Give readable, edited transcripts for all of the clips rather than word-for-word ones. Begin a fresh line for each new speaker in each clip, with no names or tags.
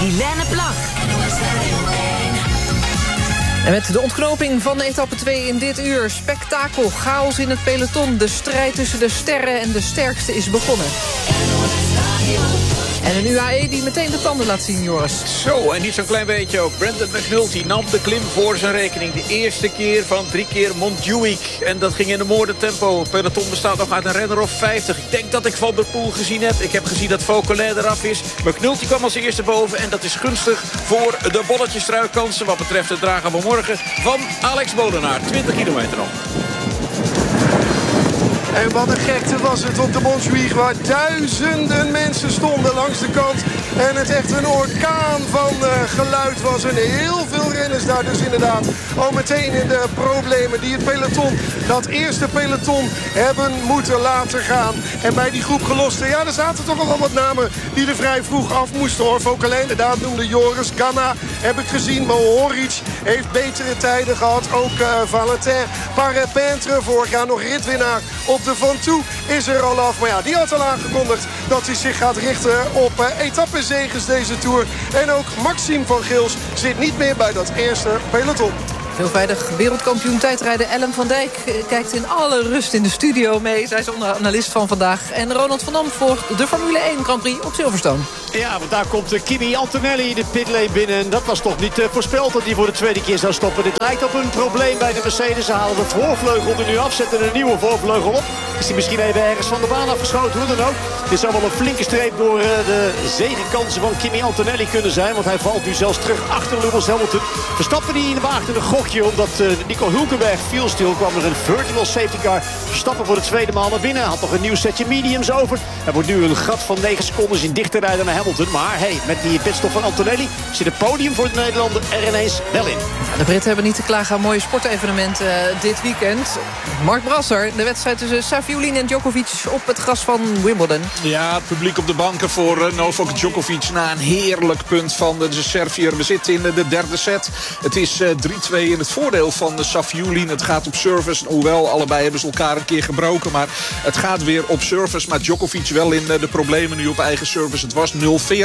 Guilaine Plag.
En met de ontknoping van etappe 2 in dit uur. Spektakel, chaos in het peloton. De strijd tussen de sterren en de sterkste is begonnen. En een UAE die meteen de tanden laat zien, Joris.
Zo, en niet zo'n klein beetje ook. Brandon McNulty nam de klim voor zijn rekening. De eerste keer van 3 keer Montjuïc. En dat ging in een moordentempo. Het peloton bestaat nog uit een renner of 50. Ik denk dat ik Van der Poel gezien heb. Ik heb gezien dat Vauquelin eraf is. McNulty kwam als eerste boven. En dat is gunstig voor de bolletjesstruikkansen. Wat betreft het dragen van morgen van Alex Molenaar. 20 kilometer nog.
En wat een gekte was het op de Montjuïc, waar duizenden mensen stonden langs de kant. En het echt een orkaan van geluid was. En heel veel renners daar dus inderdaad al meteen in de problemen die het peloton, dat eerste peloton, hebben moeten laten gaan. En bij die groep gelosten, ja, er zaten toch al wel wat namen die er vrij vroeg af moesten, hoor. Vauquelin, inderdaad, noemde Joris. Ganna heb ik gezien. Mohoric heeft betere tijden gehad. Ook Valentin Parepintre, vorig jaar nog ritwinnaar op de Van Toe, is er al af. Maar ja, die had al aangekondigd dat hij zich gaat richten op etappezeges deze Tour. En ook Maxime van Gils zit niet meer bij dat eerste peloton.
Veelvijdig wereldkampioen tijdrijden Ellen van Dijk kijkt in alle rust in de studio mee. Zij is onze analist van vandaag. En Ronald van Dam volgt de Formule 1 Grand Prix op Silverstone.
Ja, want daar komt Kimi Antonelli de pitlane binnen. Dat was toch niet voorspeld dat hij voor de tweede keer zou stoppen. Dit lijkt op een probleem bij de Mercedes. Ze halen de voorvleugel er nu af, zetten een nieuwe voorvleugel op. Is hij misschien even ergens van de baan afgeschoten, hoe dan ook. Dit zou wel een flinke streep door de zegenkansen van Kimi Antonelli kunnen zijn. Want hij valt nu zelfs terug achter Lewis Hamilton. Verstappen die waagde een gokje omdat Nico Hulkenberg viel stil. Kwam er een virtual safety car. Verstappen voor de tweede maal naar binnen. Had nog een nieuw setje mediums over. Er wordt nu een gat van 9 seconden in dichter rijden naar Hamilton. Maar hey, met die pitstop van Antonelli zit het podium voor de Nederlander er ineens wel in.
De Britten hebben niet te klagen aan mooie sportevenementen dit weekend. Mark Brasser, de wedstrijd tussen Safiullin en Djokovic op het gras van Wimbledon.
Ja, het publiek op de banken voor Novak Djokovic na een heerlijk punt van de Serviër. We zitten in de derde set. Het is 3-2 in het voordeel van Safiullin. Het gaat op service, hoewel allebei hebben ze elkaar een keer gebroken. Maar het gaat weer op service. Maar Djokovic wel in de problemen nu op eigen service. Het was 0-40.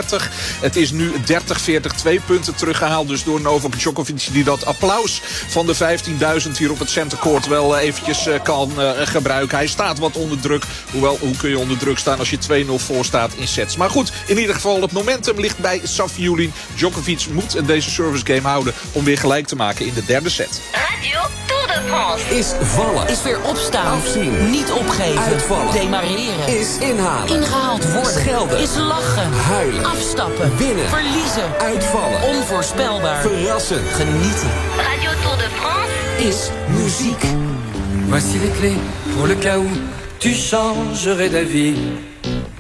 Het is nu 30-40, 2 punten teruggehaald. Dus door Novak Djokovic die dat applaus van de 15.000 hier op het centercourt wel eventjes kan gebruiken. Hij staat wat onder druk. Hoewel, hoe kun je onder druk staan als je 2-0 voor staat in sets. Maar goed, in ieder geval het momentum ligt bij Safiullin. Djokovic moet deze service game houden om weer gelijk te maken in de derde set.
Radio Tour de France.
Is vallen.
Is weer opstaan.
Afzien.
Niet opgeven.
Uitvallen.
Demareren.
Is inhalen.
Ingehaald worden.
Schelden.
Is lachen.
Huilen.
Afstappen.
Winnen.
Verliezen.
Uitvallen.
Onvoorspelbaar.
Verrassen.
Genieten. Radio Tour de France
Is muziek.
Voici les clés pour le cas où tu changerais d'avis.